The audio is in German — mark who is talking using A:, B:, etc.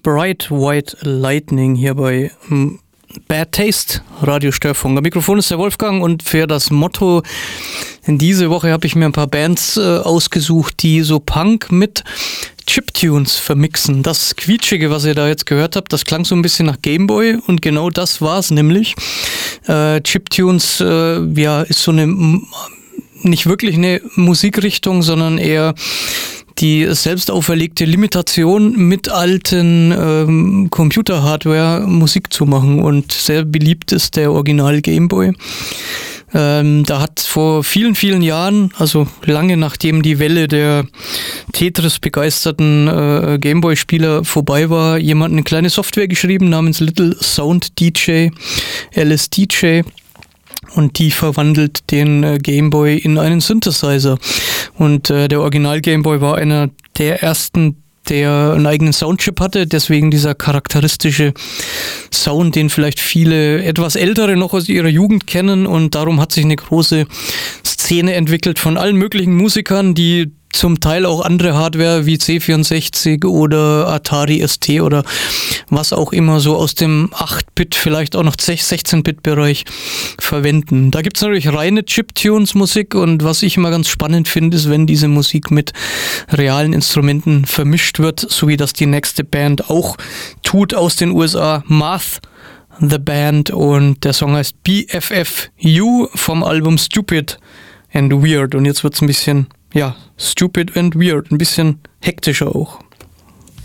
A: Bright White Lightning hier bei Bad Taste Radio Störfunk. Am Mikrofon ist der Wolfgang und für das Motto in diese Woche habe ich mir ein paar Bands ausgesucht, die so Punk mit Chiptunes vermixen. Das Quietschige, was ihr da jetzt gehört habt, das klang so ein bisschen nach Gameboy und genau das war es nämlich. Chiptunes, ist so eine, nicht wirklich eine Musikrichtung, sondern eher die selbst auferlegte Limitation, mit alten Computer-Hardware Musik zu machen, und sehr beliebt ist der Original Gameboy. Da hat vor vielen, vielen Jahren, also lange nachdem die Welle der Tetris-begeisterten Gameboy-Spieler vorbei war, jemand eine kleine Software geschrieben namens Little Sound DJ, LSDJ. Und die verwandelt den Gameboy in einen Synthesizer. Und der Original Gameboy war einer der ersten, der einen eigenen Soundchip hatte, deswegen dieser charakteristische Sound, den vielleicht viele etwas Ältere noch aus ihrer Jugend kennen, und darum hat sich eine große Szene entwickelt von allen möglichen Musikern, die zum Teil auch andere Hardware wie C64 oder Atari ST oder was auch immer so aus dem 8-Bit, vielleicht auch noch 16-Bit-Bereich verwenden. Da gibt es natürlich reine Chiptunes-Musik, und was ich immer ganz spannend finde, ist, wenn diese Musik mit realen Instrumenten vermischt wird, so wie das die nächste Band auch tut aus den USA, Math the Band, und der Song heißt BFFU vom Album Stupid and Weird, und jetzt wird es ein bisschen Stupid and Weird, ein bisschen hektischer auch.